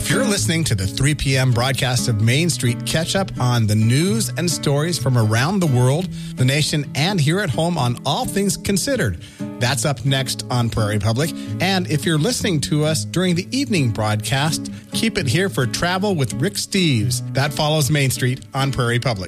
If you're listening to the 3 p.m. broadcast of Main Street, catch up on the news and stories from around the world, the nation, and here at home on All Things Considered. That's up next on Prairie Public. And if you're listening to us during the evening broadcast, keep it here for Travel with Rick Steves. That follows Main Street on Prairie Public.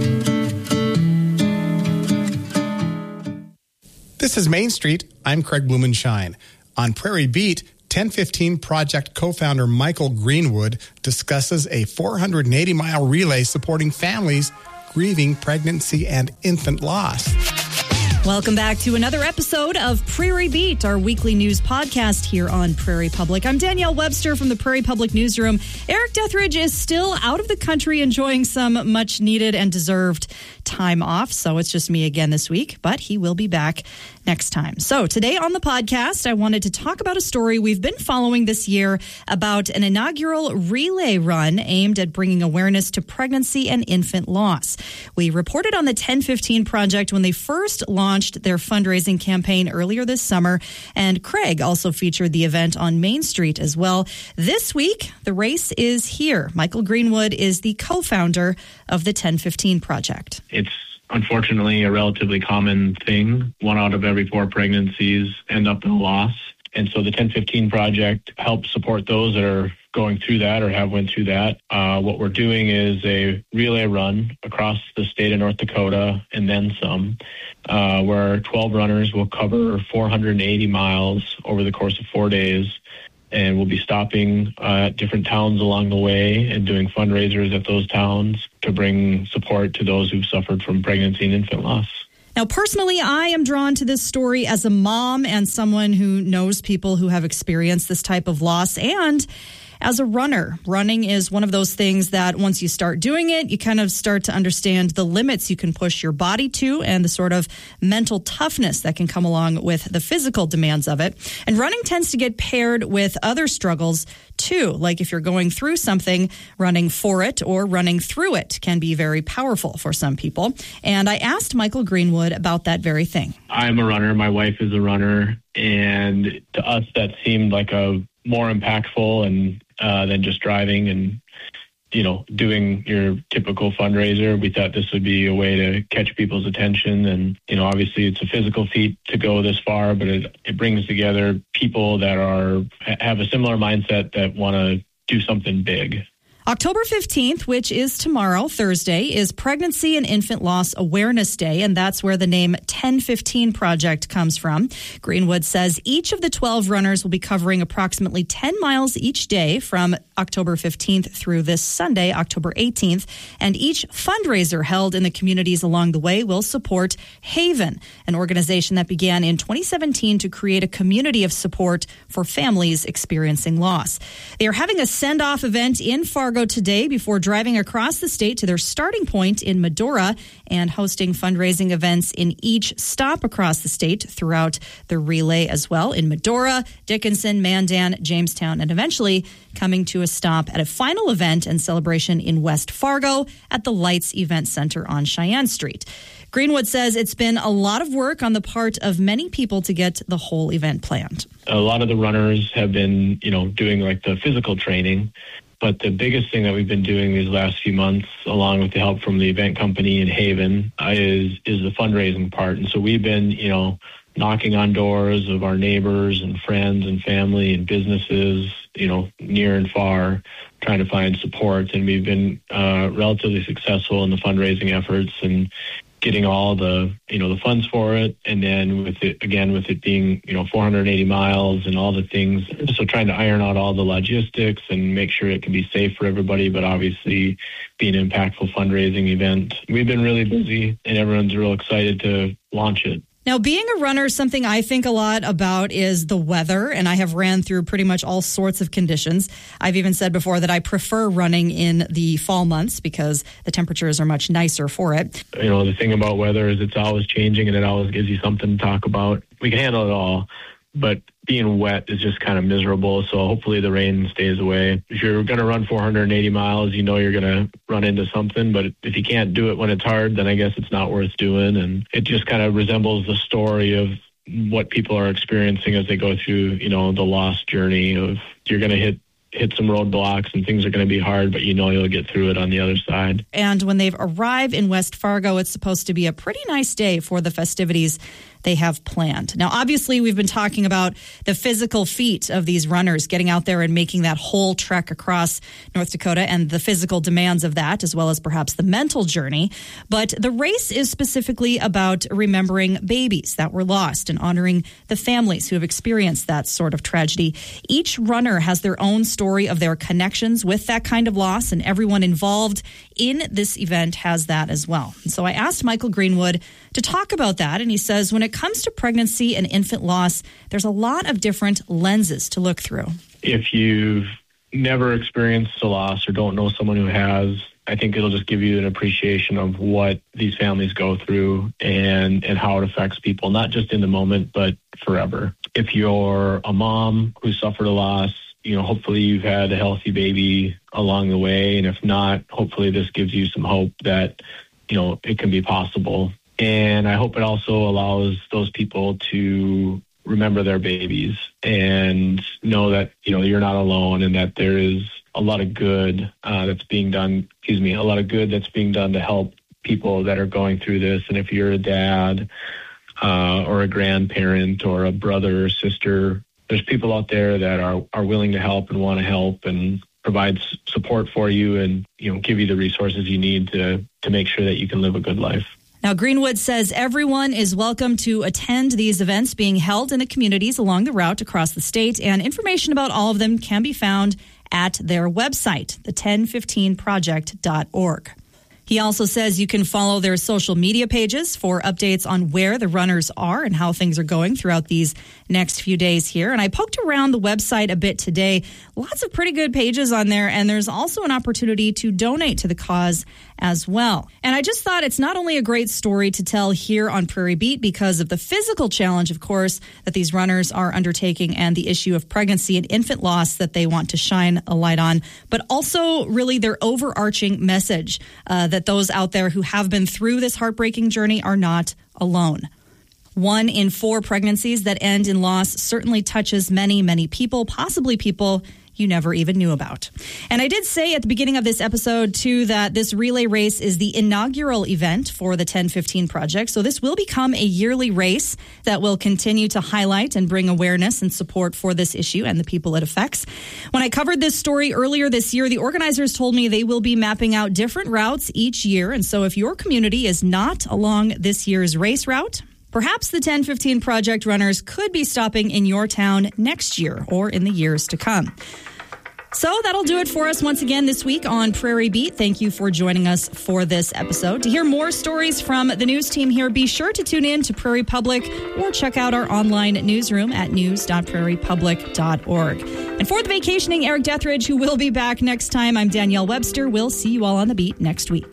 This is Main Street. I'm Craig Blumenshine. On Prairie Beat, 1015 Project co-founder Michael Greenwood discusses a 480-mile relay supporting families grieving pregnancy and infant loss. Welcome back to another episode of Prairie Beat, our weekly news podcast here on Prairie Public. I'm Danielle Webster from the Prairie Public Newsroom. Eric Deathridge is still out of the country enjoying some much needed and deserved time off. So it's just me again this week, but he will be back next time. So today on the podcast, I wanted to talk about a story we've been following this year about an inaugural relay run aimed at bringing awareness to pregnancy and infant loss. We reported on the 1015 Project when they first launched their fundraising campaign earlier this summer, and Craig also featured the event on Main Street as well. This week, the race is here. Michael Greenwood is the co-founder of the 1015 Project. It's unfortunately a relatively common thing. 1 out of every 4 pregnancies end up in a loss. And so the 1015 Project helps support those that are going through that or have went through that. What we're doing is a relay run across the state of North Dakota and then some, where 12 runners will cover 480 miles over the course of 4 days. And we'll be stopping at different towns along the way and doing fundraisers at those towns to bring support to those who've suffered from pregnancy and infant loss. Now, personally, I am drawn to this story as a mom and someone who knows people who have experienced this type of loss, and as a runner. Running is one of those things that once you start doing it, you kind of start to understand the limits you can push your body to and the sort of mental toughness that can come along with the physical demands of it. And running tends to get paired with other struggles too. Like if you're going through something, running for it or running through it can be very powerful for some people. And I asked Michael Greenwood about that very thing. I'm a runner. My wife is a runner. And to us, that seemed like a more impactful and than just driving and, doing your typical fundraiser. We thought this would be a way to catch people's attention. And, obviously it's a physical feat to go this far, but it brings together people that have a similar mindset that want to do something big. October 15th, which is tomorrow, Thursday, is Pregnancy and Infant Loss Awareness Day, and that's where the name 1015 Project comes from. Greenwood says each of the 12 runners will be covering approximately 10 miles each day from October 15th through this Sunday, October 18th, and each fundraiser held in the communities along the way will support Haven, an organization that began in 2017 to create a community of support for families experiencing loss. They are having a send-off event in Fargo today before driving across the state to their starting point in Medora and hosting fundraising events in each stop across the state throughout the relay as well, in Medora, Dickinson, Mandan, Jamestown, and eventually coming to a stop at a final event and celebration in West Fargo at the Lights Event Center on Cheyenne Street. Greenwood says it's been a lot of work on the part of many people to get the whole event planned. A lot of the runners have been, doing like the physical training. But the biggest thing that we've been doing these last few months, along with the help from the event company in Haven, is the fundraising part. And so we've been, knocking on doors of our neighbors and friends and family and businesses, near and far, trying to find support. And we've been relatively successful in the fundraising efforts and getting all the funds for it. And then with it being, 480 miles and all the things. So trying to iron out all the logistics and make sure it can be safe for everybody, but obviously be an impactful fundraising event. We've been really busy and everyone's real excited to launch it. Now, being a runner, something I think a lot about is the weather, and I have ran through pretty much all sorts of conditions. I've even said before that I prefer running in the fall months because the temperatures are much nicer for it. The thing about weather is it's always changing and it always gives you something to talk about. We can handle it all, but being wet is just kind of miserable, so hopefully the rain stays away. If you're going to run 480 miles, you're going to run into something, but if you can't do it when it's hard, then I guess it's not worth doing. And it just kind of resembles the story of what people are experiencing as they go through, the loss journey of you're going to hit hit some roadblocks and things are going to be hard, but you'll get through it on the other side. And when they've arrived in West Fargo, it's supposed to be a pretty nice day for the festivities they have planned. Now, obviously, we've been talking about the physical feat of these runners getting out there and making that whole trek across North Dakota and the physical demands of that, as well as perhaps the mental journey. But the race is specifically about remembering babies that were lost and honoring the families who have experienced that sort of tragedy. Each runner has their own story of their connections with that kind of loss, and everyone involved in this event has that as well. And so I asked Michael Greenwood to talk about that, and he says when it comes to pregnancy and infant loss, there's a lot of different lenses to look through. If you've never experienced a loss or don't know someone who has, I think it'll just give you an appreciation of what these families go through and how it affects people, not just in the moment, but forever. If you're a mom who suffered a loss, hopefully you've had a healthy baby along the way. And if not, hopefully this gives you some hope that, it can be possible. And I hope it also allows those people to remember their babies and know that, you're not alone and that there is a lot of good that's being done, a lot of good that's being done to help people that are going through this. And if you're a dad or a grandparent or a brother or sister, there's people out there that are willing to help and want to help and provide support for you and, give you the resources you need to make sure that you can live a good life. Now, Greenwood says everyone is welcome to attend these events being held in the communities along the route across the state, and information about all of them can be found at their website, the1015project.org. He also says you can follow their social media pages for updates on where the runners are and how things are going throughout these next few days here. And I poked around the website a bit today. Lots of pretty good pages on there, and there's also an opportunity to donate to the cause as well. And I just thought it's not only a great story to tell here on Prairie Beat because of the physical challenge, of course, that these runners are undertaking and the issue of pregnancy and infant loss that they want to shine a light on, but also really their overarching message that those out there who have been through this heartbreaking journey are not alone. 1 in 4 pregnancies that end in loss certainly touches many, many people, possibly people you never even knew about. And I did say at the beginning of this episode, too, that this relay race is the inaugural event for the 1015 Project. So this will become a yearly race that will continue to highlight and bring awareness and support for this issue and the people it affects. When I covered this story earlier this year, the organizers told me they will be mapping out different routes each year. And so if your community is not along this year's race route, perhaps the 1015 Project runners could be stopping in your town next year or in the years to come. So that'll do it for us once again this week on Prairie Beat. Thank you for joining us for this episode. To hear more stories from the news team here, be sure to tune in to Prairie Public or check out our online newsroom at news.prairiepublic.org. And for the vacationing Eric Dethridge, who will be back next time, I'm Danielle Webster. We'll see you all on the beat next week.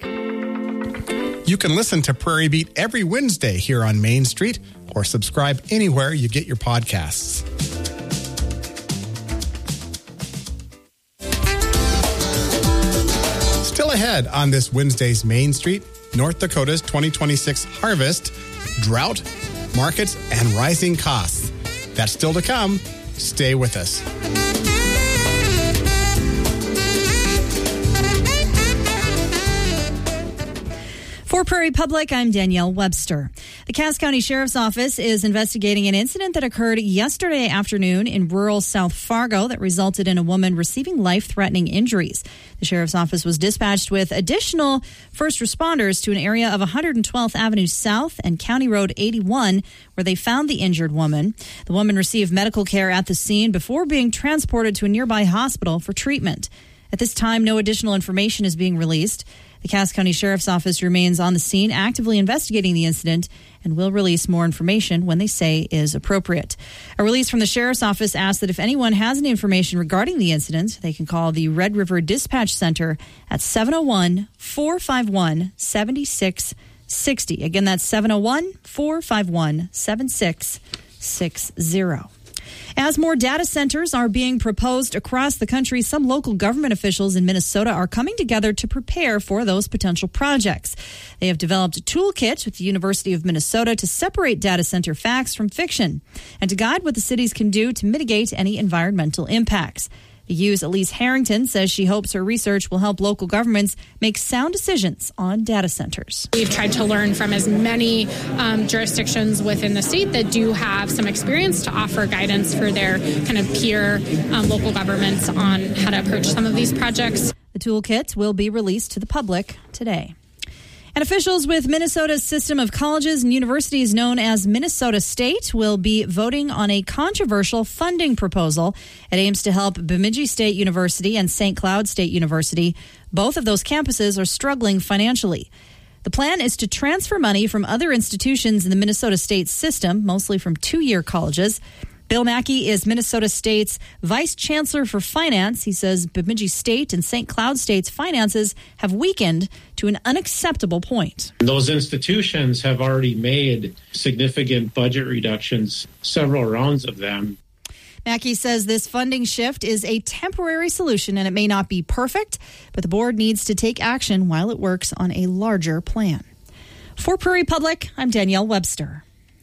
You can listen to Prairie Beat every Wednesday here on Main Street or subscribe anywhere you get your podcasts. Still ahead on this Wednesday's Main Street, North Dakota's 2026 harvest, drought, markets, and rising costs. That's still to come. Stay with us. For Prairie Public, I'm Danielle Webster. The Cass County Sheriff's Office is investigating an incident that occurred yesterday afternoon in rural South Fargo that resulted in a woman receiving life-threatening injuries. The Sheriff's Office was dispatched with additional first responders to an area of 112th Avenue South and County Road 81, where they found the injured woman. The woman received medical care at the scene before being transported to a nearby hospital for treatment. At this time, no additional information is being released. The Cass County Sheriff's Office remains on the scene, actively investigating the incident, and will release more information when they say is appropriate. A release from the Sheriff's Office asks that if anyone has any information regarding the incident, they can call the Red River Dispatch Center at 701-451-7660. Again, that's 701-451-7660. As more data centers are being proposed across the country, some local government officials in Minnesota are coming together to prepare for those potential projects. They have developed a toolkit with the University of Minnesota to separate data center facts from fiction and to guide what the cities can do to mitigate any environmental impacts. EU's Elise Harrington says she hopes her research will help local governments make sound decisions on data centers. We've tried to learn from as many jurisdictions within the state that do have some experience to offer guidance for their kind of peer local governments on how to approach some of these projects. The toolkit will be released to the public today. And officials with Minnesota's system of colleges and universities known as Minnesota State will be voting on a controversial funding proposal. It aims to help Bemidji State University and St. Cloud State University. Both of those campuses are struggling financially. The plan is to transfer money from other institutions in the Minnesota State system, mostly from two-year colleges. Bill Mackey is Minnesota State's Vice Chancellor for Finance. He says Bemidji State and St. Cloud State's finances have weakened to an unacceptable point. Those institutions have already made significant budget reductions, several rounds of them. Mackey says this funding shift is a temporary solution and it may not be perfect, but the board needs to take action while it works on a larger plan. For Prairie Public, I'm Danielle Webster.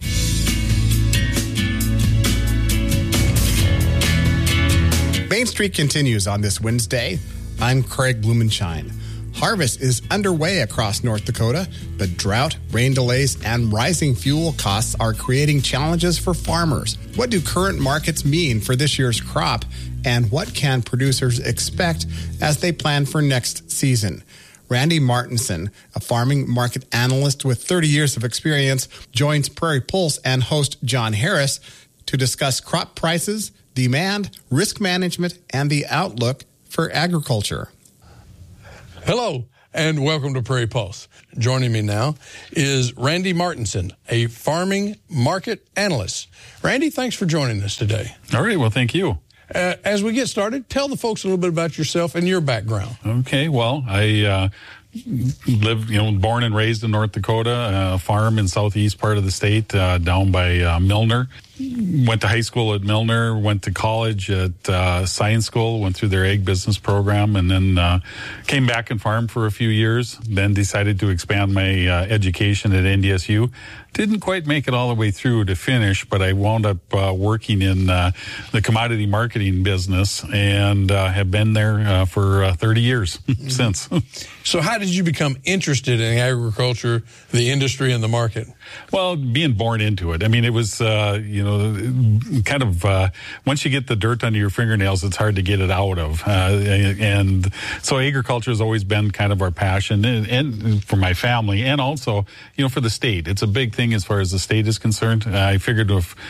Main Street continues on this Wednesday. I'm Craig Blumenshine. Harvest is underway across North Dakota, but drought, rain delays, and rising fuel costs are creating challenges for farmers. What do current markets mean for this year's crop, and what can producers expect as they plan for next season? Randy Martinson, a farming market analyst with 30 years of experience, joins Prairie Pulse and host John Harris to discuss crop prices, demand, risk management, and the outlook for agriculture. Hello, and welcome to Prairie Pulse. Joining me now is Randy Martinson, a farming market analyst. Randy, thanks for joining us today. All right, well, thank you. As we get started, tell the folks a little bit about yourself and your background. Okay, well, I born and raised in North Dakota, a farm in southeast part of the state, down by Milner. Went to high school at Milner, went to college at science school, went through their ag business program, and then came back and farmed for a few years, then decided to expand my education at NDSU. Didn't quite make it all the way through to finish, but I wound up working in the commodity marketing business and have been there for 30 years since. So how did you become interested in agriculture, the industry, and the market? Well, being born into it. I mean, it was, kind of, once you get the dirt under your fingernails, it's hard to get it out of. And so agriculture has always been kind of our passion and for my family and also, for the state. It's a big thing as far as the state is concerned. I figured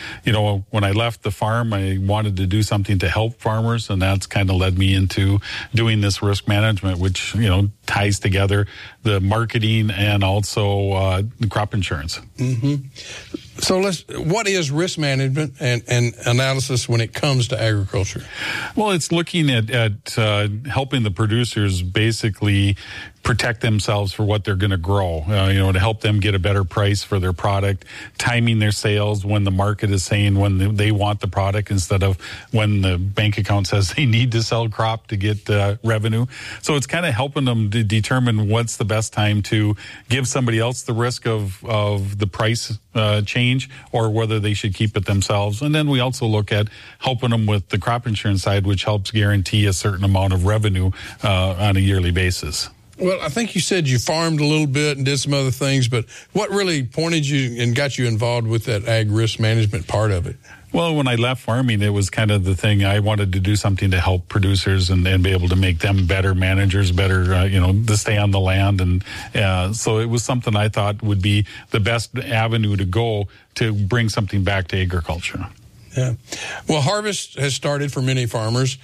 when I left the farm, I wanted to do something to help farmers, and that's kind of led me into doing this risk management, which, ties together the marketing and also the crop insurance. Mm-hmm. So what is risk management and analysis when it comes to agriculture? Well, it's looking at helping the producers basically protect themselves for what they're going to grow, to help them get a better price for their product, timing their sales when the market is saying when they want the product instead of when the bank account says they need to sell crop to get revenue. So it's kind of helping them to determine what's the best time to give somebody else the risk of the price change or whether they should keep it themselves. And then we also look at helping them with the crop insurance side, which helps guarantee a certain amount of revenue on a yearly basis. Well, I think you said you farmed a little bit and did some other things, but what really pointed you and got you involved with that ag risk management part of it? Well, when I left farming, it was kind of the thing. I wanted to do something to help producers and be able to make them better managers, better, to stay on the land. And so it was something I thought would be the best avenue to go to bring something back to agriculture. Yeah. Well, harvest has started for many farmers.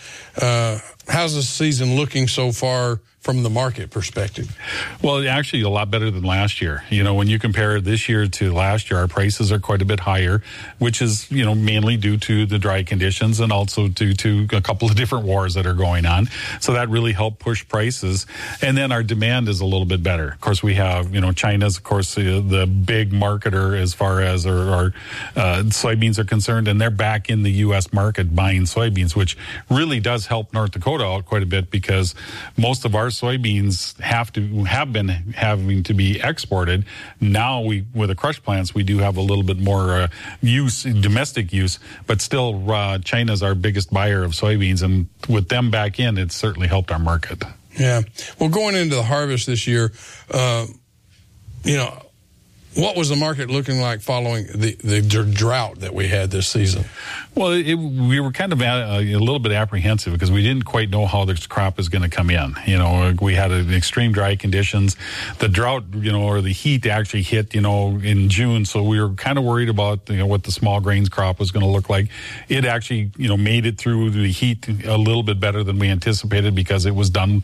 How's the season looking so far from the market perspective? Well, actually a lot better than last year. When you compare this year to last year, our prices are quite a bit higher, which is, mainly due to the dry conditions and also due to a couple of different wars that are going on. So that really helped push prices. And then our demand is a little bit better. Of course, we have, China's, of course, the big marketer as far as our soybeans are concerned, and they're back in the U.S. market buying soybeans, which really does help North Dakota. Dakota out quite a bit because most of our soybeans have been having to be exported. Now with the crush plants, we do have a little bit more domestic use, but still China's our biggest buyer of soybeans, and with them back in, it's certainly helped our market. Yeah. Well, going into the harvest this year, what was the market looking like following the drought that we had this season? Well, we were kind of a little bit apprehensive because we didn't quite know how this crop is going to come in. We had extreme dry conditions. The drought, or the heat actually hit, in June. So we were kind of worried about, what the small grains crop was going to look like. It actually, made it through the heat a little bit better than we anticipated because it was done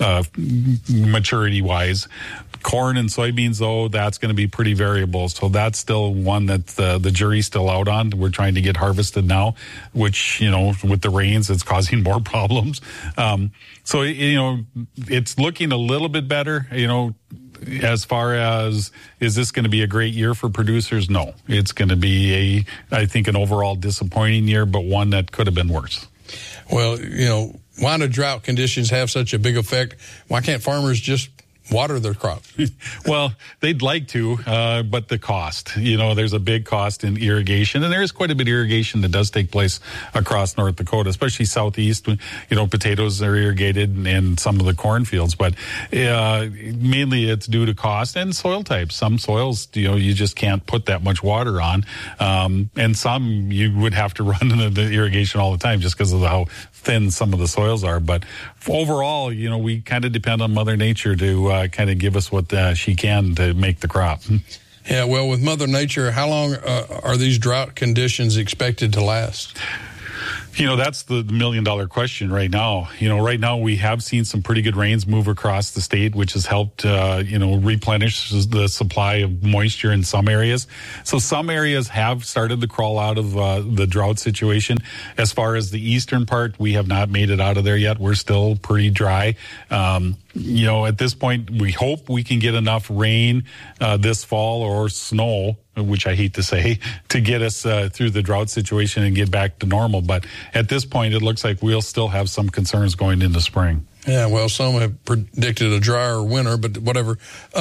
maturity-wise. Corn and soybeans, though, that's going to be pretty variable. So that's still one that the jury's still out on. We're trying to get harvested now, which, with the rains, it's causing more problems. So it's looking a little bit better, as far as, is this going to be a great year for producers? No. It's going to be I think an overall disappointing year, but one that could have been worse. Well, why do drought conditions have such a big effect? Why can't farmers just water their crops? Well, they'd like to, but the cost, there's a big cost in irrigation, and there is quite a bit of irrigation that does take place across North Dakota, especially southeast. Potatoes are irrigated and some of the cornfields, but mainly it's due to cost and soil types. Some soils, you just can't put that much water on, and some you would have to run the irrigation all the time just because of how thin some of the soils are. But overall, we kind of depend on Mother Nature to kind of give us what she can to make the crop. Yeah, well, with Mother Nature, how long are these drought conditions expected to last? That's the million-dollar question right now. Right now we have seen some pretty good rains move across the state, which has helped, replenish the supply of moisture in some areas. So some areas have started to crawl out of the drought situation. As far as the eastern part, we have not made it out of there yet. We're still pretty dry. At this point, we hope we can get enough rain this fall or snow, which I hate to say, to get us through the drought situation and get back to normal. But at this point, it looks like we'll still have some concerns going into spring. Yeah, well, some have predicted a drier winter, but whatever.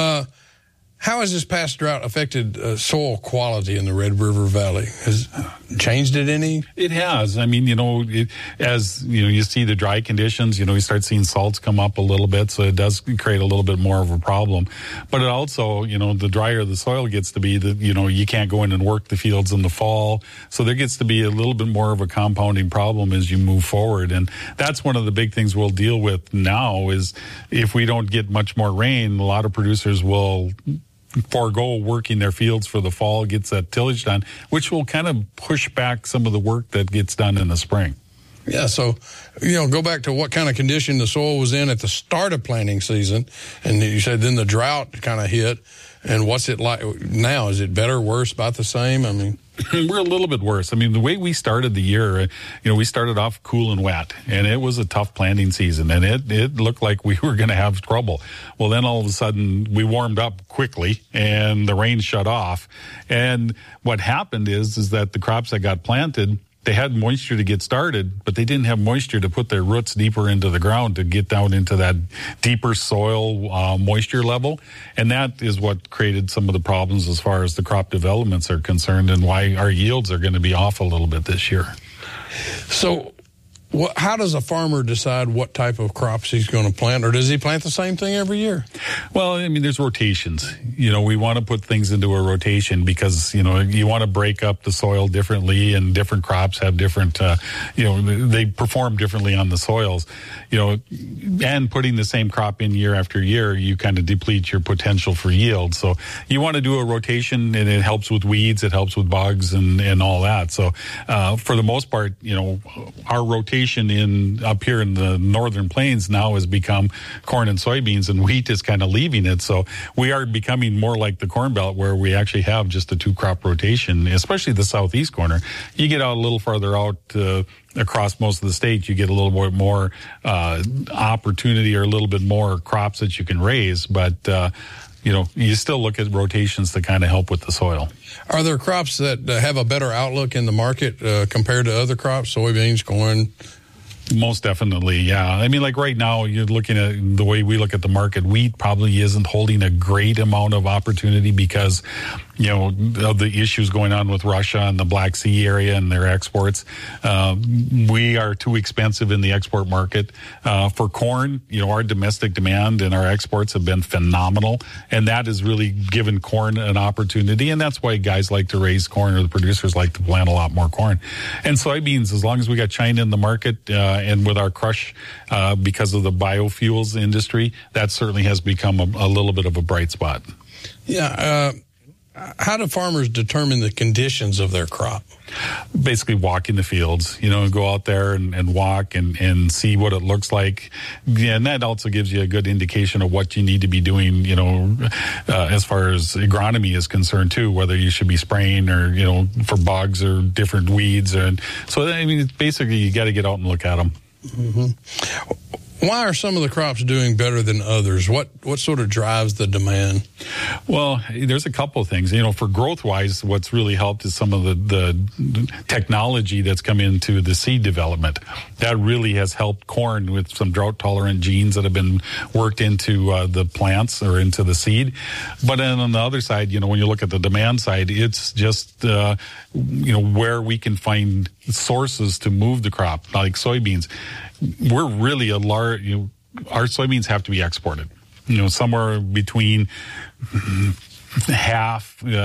How has this past drought affected soil quality in the Red River Valley? Has changed it any? It has. I mean, as you see the dry conditions, you start seeing salts come up a little bit, so it does create a little bit more of a problem. But it also, the drier the soil gets to be, you can't go in and work the fields in the fall. So there gets to be a little bit more of a compounding problem as you move forward. And that's one of the big things we'll deal with now is if we don't get much more rain, a lot of producers will forego working their fields for the fall, gets that tillage done, which will kind of push back some of the work that gets done in the spring. Yeah, so, go back to what kind of condition the soil was in at the start of planting season, and you said then the drought kind of hit, and what's it like now? Is it better, worse, about the same? I mean, we're a little bit worse. I mean, the way we started the year, we started off cool and wet, and it was a tough planting season, and it looked like we were going to have trouble. Well, then all of a sudden we warmed up quickly, and the rain shut off. And what happened is that the crops that got planted, they had moisture to get started, but they didn't have moisture to put their roots deeper into the ground to get down into that deeper soil moisture level. And that is what created some of the problems as far as the crop developments are concerned and why our yields are going to be off a little bit this year. So how does a farmer decide what type of crops he's going to plant, or does he plant the same thing every year? Well, I mean, there's rotations. We want to put things into a rotation because, you want to break up the soil differently, and different crops have different, they perform differently on the soils, and putting the same crop in year after year, you kind of deplete your potential for yield. So you want to do a rotation, and it helps with weeds, it helps with bugs and all that. So, for the most part, our rotation up here in the northern plains now has become corn and soybeans, and wheat is kind of leaving it. So we are becoming more like the Corn Belt, where we actually have just a 2-crop rotation, especially the southeast corner. You get out a little farther out across most of the state, you get a little bit more opportunity or a little bit more crops that you can raise. But you still look at rotations to kind of help with the soil. Are there crops that have a better outlook in the market compared to other crops, soybeans, corn? Most definitely, yeah. I mean, like right now, you're looking at the way we look at the market, wheat probably isn't holding a great amount of opportunity because, you know, of the issues going on with Russia and the Black Sea area and their exports. We are too expensive in the export market. For corn, you know, our domestic demand and our exports have been phenomenal, and that has really given corn an opportunity, and that's why guys like to raise corn, or the producers like to plant a lot more corn. And soybeans, as long as we got China in the market, and with our crush, because of the biofuels industry, that certainly has become a little bit of a bright spot. Yeah. How do farmers determine the conditions of their crop? Basically walking the fields, you know, go out there and walk and see what it looks like. Yeah, and that also gives you a good indication of what you need to be doing, you know, as far as agronomy is concerned too, whether you should be spraying or, you know, for bugs or different weeds. And so, I mean, basically you got to get out and look at them. Mm-hmm. Why are some of the crops doing better than others? What sort of drives the demand? Well, there's a couple of things. You know, for growth-wise, what's really helped is some of the technology that's come into the seed development. That really has helped corn with some drought-tolerant genes that have been worked into the plants or into the seed. But then on the other side, you know, when you look at the demand side, it's just, you know, where we can find sources to move the crop, like soybeans. We're really a large, you know, our soybeans have to be exported, you know, somewhere between half to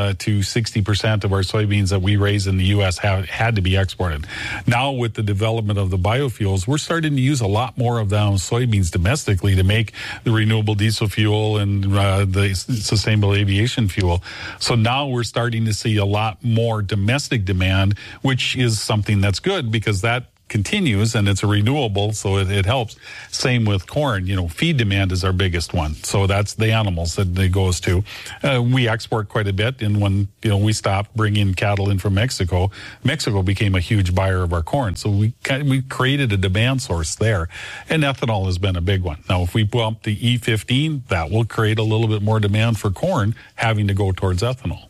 60% of our soybeans that we raise in the U.S. had to be exported. Now with the development of the biofuels, we're starting to use a lot more of those soybeans domestically to make the renewable diesel fuel and the sustainable aviation fuel. So now we're starting to see a lot more domestic demand, which is something that's good because that continues and it's a renewable, so it helps. Same with corn. You know, feed demand is our biggest one, so that's the animals that it goes to. We export quite a bit, and when, you know, we stopped bringing cattle in from Mexico, Mexico became a huge buyer of our corn, so we created a demand source there, and ethanol has been a big one. Now if we bump the E15, that will create a little bit more demand for corn having to go towards ethanol.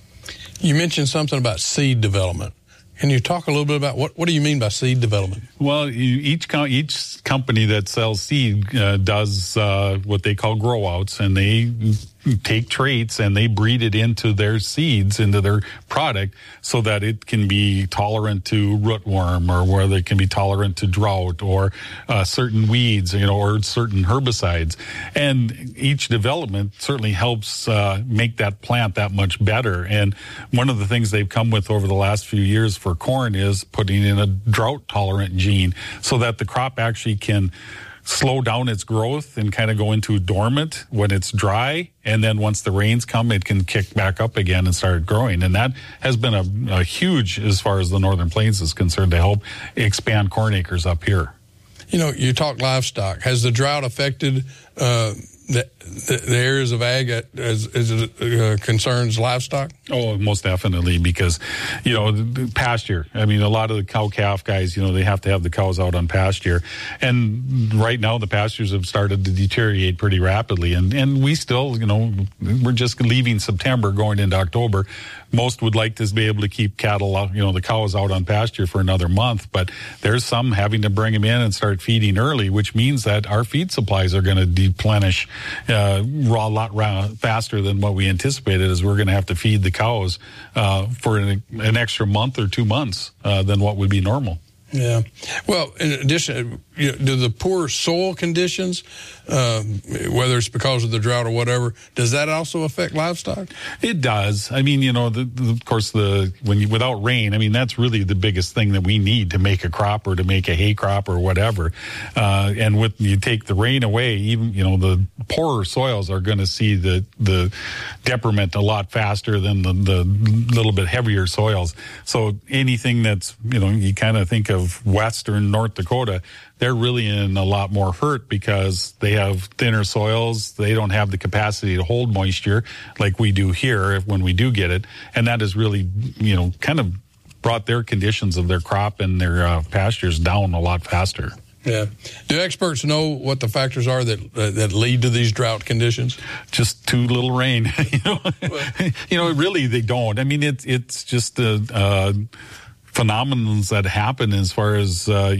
You mentioned something about seed development. Can you talk a little bit about what do you mean by seed development? Well, each company that sells seed does what they call grow outs, and they take traits and they breed it into their seeds, into their product, so that it can be tolerant to rootworm, or where they can be tolerant to drought or certain weeds, you know, or certain herbicides. And each development certainly helps make that plant that much better. And one of the things they've come with over the last few years for corn is putting in a drought tolerant gene so that the crop actually can slow down its growth and kind of go into dormant when it's dry, and then once the rains come, it can kick back up again and start growing. And that has been a huge, as far as the Northern Plains is concerned, to help expand corn acres up here. You know, you talk livestock. Has the drought affected the areas of ag as it concerns livestock? Oh, most definitely, because, you know, the pasture. I mean, a lot of the cow-calf guys, you know, they have to have the cows out on pasture. And right now the pastures have started to deteriorate pretty rapidly. And we still, you know, we're just leaving September, going into October. Most would like to be able to keep cattle out, you know, the cows out on pasture for another month. But there's some having to bring them in and start feeding early, which means that our feed supplies are going to deplenish a lot faster than what we anticipated, as we're going to have to feed the cows for an extra month or 2 months than what would be normal. Yeah. Well, in addition, you know, do the poor soil conditions, whether it's because of the drought or whatever, does that also affect livestock? It does. I mean, you know, of course, without rain, I mean, that's really the biggest thing that we need to make a crop or to make a hay crop or whatever. And with you take the rain away, even, you know, the poorer soils are going to see the detriment a lot faster than the little bit heavier soils. So anything that's, you know, you kind of think of western North Dakota, they're really in a lot more hurt because they have thinner soils. They don't have the capacity to hold moisture like we do here when we do get it. And that has really, you know, kind of brought their conditions of their crop and their pastures down a lot faster. Yeah. Do experts know what the factors are that lead to these drought conditions? Just too little rain. You know, really they don't. I mean, it's just phenomenons that happen as far as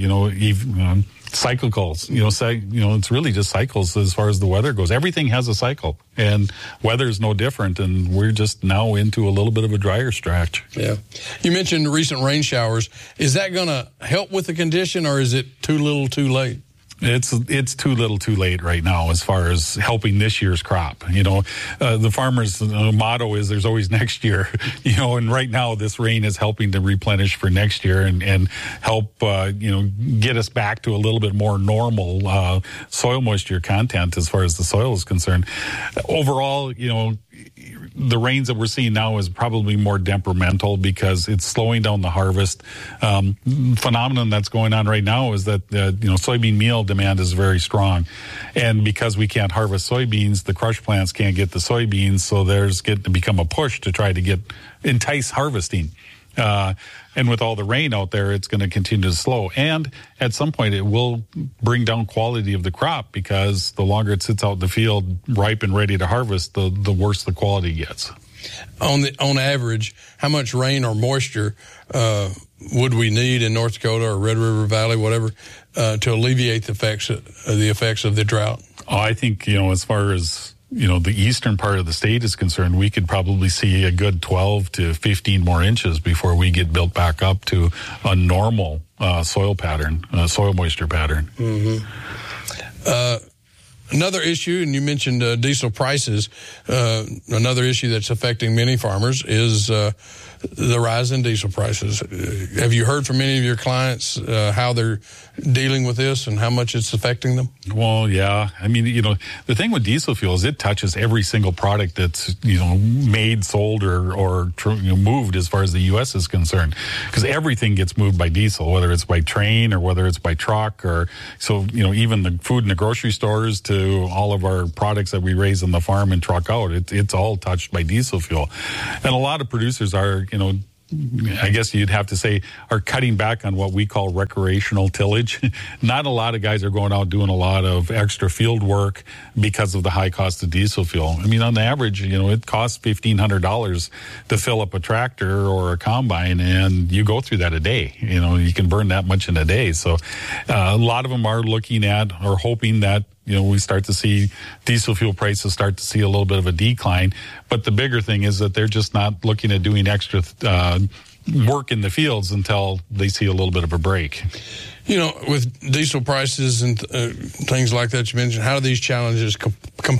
cyclicals. It's really just cycles as far as the weather goes. Everything has a cycle, and weather is no different. And we're just now into a little bit of a drier stretch. Yeah, you mentioned recent rain showers. Is that going to help with the condition, or is it too little, too late? It's too little, too late right now as far as helping this year's crop. The farmer's motto is there's always next year. And right now this rain is helping to replenish for next year and help get us back to a little bit more normal soil moisture content as far as the soil is concerned. Overall, the rains that we're seeing now is probably more detrimental because it's slowing down the harvest. Phenomenon that's going on right now is that soybean meal demand is very strong, and because we can't harvest soybeans, the crush plants can't get the soybeans, so there's getting to become a push to try to entice harvesting. And with all the rain out there, it's going to continue to slow. And at some point, it will bring down quality of the crop because the longer it sits out in the field, ripe and ready to harvest, the worse the quality gets. On average, how much rain or moisture would we need in North Dakota or Red River Valley, whatever, to alleviate the effects of the drought? I think, as far as the eastern part of the state is concerned, we could probably see a good 12 to 15 more inches before we get built back up to a normal soil moisture pattern. Mm-hmm. Another issue, and you mentioned diesel prices, another issue that's affecting many farmers is the rise in diesel prices. Have you heard from any of your clients how they're dealing with this and how much it's affecting them? Well, yeah. I mean, the thing with diesel fuel is it touches every single product that's, made, sold, or moved as far as the U.S. is concerned. Because everything gets moved by diesel, whether it's by train or whether it's by truck even the food in the grocery stores to all of our products that we raise on the farm and truck out. It's all touched by diesel fuel. And a lot of producers are, I guess you'd have to say, are cutting back on what we call recreational tillage. Not a lot of guys are going out doing a lot of extra field work because of the high cost of diesel fuel. I mean, on the average, it costs $1,500 to fill up a tractor or a combine, and you go through that a day. You can burn that much in a day. So a lot of them are looking at or hoping that we start to see diesel fuel prices start to see a little bit of a decline. But the bigger thing is that they're just not looking at doing extra work in the fields until they see a little bit of a break. With diesel prices and things like that you mentioned, how do these challenges